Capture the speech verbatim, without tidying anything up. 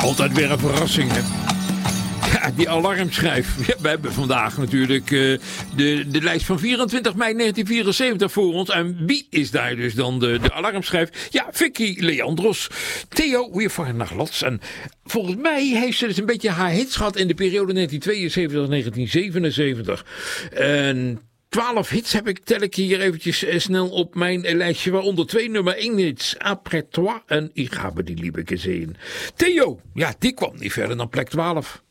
Altijd weer een verrassing, hè? Ja, die alarmschijf. Ja, we hebben vandaag natuurlijk uh, de, de lijst van vierentwintig mei negentien vierenzeventig voor ons. En wie is daar dus dan de, de alarmschijf? Ja, Vicky Leandros. Theo Weervaart naar Lots. En volgens mij heeft ze dus een beetje haar hits gehad in de periode negentien tweeënzeventig tot negentien zevenenzeventig. En twaalf hits heb ik, tel ik hier eventjes uh, snel op mijn uh, lijstje. Waaronder twee nummer één hits. Après toi en Ik habe die liebe gesehen. Theo, ja, die kwam niet verder dan plek twaalf.